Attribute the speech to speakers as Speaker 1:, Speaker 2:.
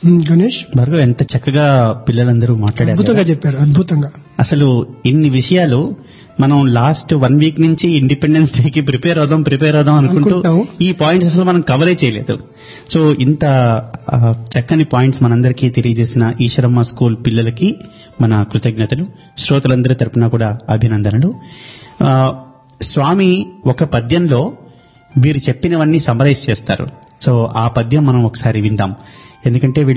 Speaker 1: గణేష్
Speaker 2: భార్గవ్, ఎంత చక్కగా పిల్లలందరూ మాట్లాడారు
Speaker 1: అద్భుతంగా
Speaker 2: కదా.
Speaker 1: చెప్పారు, అద్భుతంగా.
Speaker 2: అసలు ఇన్ని విషయాలు మనం లాస్ట్ 1 వీక్ నుంచి ఇండిపెండెన్స్ డేకి ప్రిపేర్ అవుదాం అనుకుంటూ
Speaker 1: అనుకుంటాము.
Speaker 2: ఈ పాయింట్స్ అసలు మనం కవరే చేయలేదు. సో ఇంత చక్కని పాయింట్స్ మనందరికీ తెలియజేసిన ఈశ్వరమ్మ స్కూల్ పిల్లలకి మన కృతజ్ఞతలు. శ్రోతలందరి తరపున కూడా అభినందనలు. స్వామి ఒక పద్యంలో వీరు చెప్పినవన్నీ సమరైజ్ చేస్తారు. సో ఆ పద్యం మనం ఒకసారి విందాం. ఎందుకంటే